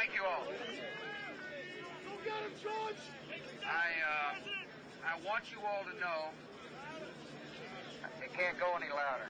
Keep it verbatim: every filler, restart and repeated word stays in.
Thank you all. Go get him, George! I, uh, I want you all to know it can't go any louder.